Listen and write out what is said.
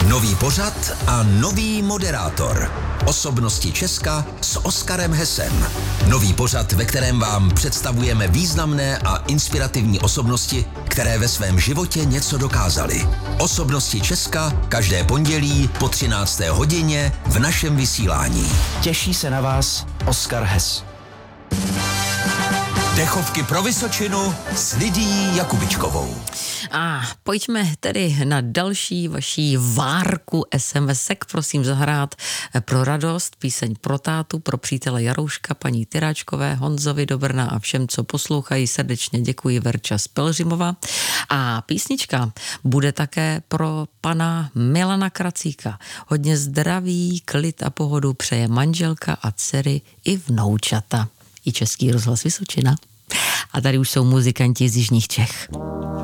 Nový pořad a nový moderátor. Osobnosti Česka s Oskarem Hesem. Nový pořad, ve kterém vám představujeme významné a inspirativní osobnosti, které ve svém životě něco dokázaly. Osobnosti Česka každé pondělí po 13. hodině v našem vysílání. Těší se na vás Oskar Hes. Dechovky pro Vysočinu s Lidií Jakubičkovou. A pojďme tedy na další vaší várku SMS-ek, prosím zahrát pro radost, píseň pro tátu, pro přítele Jarouška, paní Tyráčkové, Honzovi do Brna a všem, co poslouchají, srdečně děkuji, Verča z Pelhřimova. A písnička bude také pro pana Milana Kracíka. Hodně zdraví, klid a pohodu přeje manželka a dcery i vnoučata. I Český rozhlas Vysočina. A tady už jsou muzikanti z jižních Čech.